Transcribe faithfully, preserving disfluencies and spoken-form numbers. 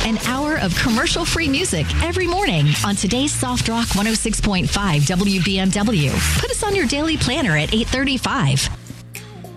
An hour of commercial-free music every morning on today's Soft Rock one oh six point five W B M W. Put us on your daily planner at eight thirty-five.